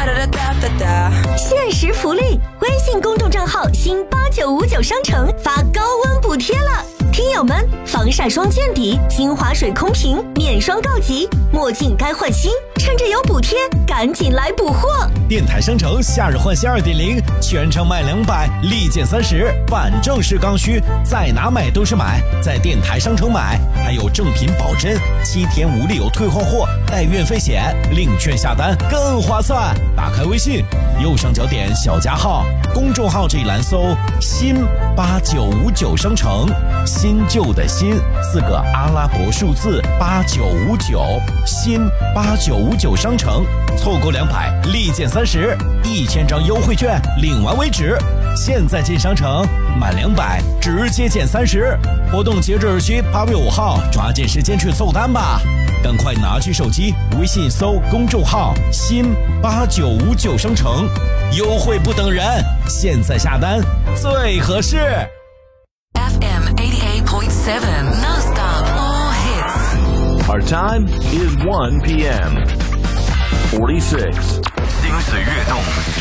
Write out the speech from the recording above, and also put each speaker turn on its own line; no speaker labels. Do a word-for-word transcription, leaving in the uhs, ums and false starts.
限时福利，微信公众账号新八九五九商城发高温补贴了。听友们，防晒霜见底，精华水空瓶，面霜告急，墨镜该换新，趁着有补贴，赶紧来补货！
电台商城夏日换新 二点零， 全场买两百，立减三十，反正是刚需，在哪买都是买，在电台商城买，还有正品保真，七天无理由退换货，带运费险，领券下单更划算。打开微信，右上角点小加号，公众号这一栏搜新八九五九商城，新旧的新四个阿拉伯数字八九五九，新八九五九商城，凑够两百立减三十，一千张优惠券领完为止。现在进商城满两百直接减三十，活动截止日期八月五号，抓紧时间去凑单吧！赶快拿起手机，微信搜公众号新八九五九商城，优惠不等人，现在下单最合适。
F M eighty-eight point seven non-stop all hits.
Our time is one p m forty-six.
心随跃动。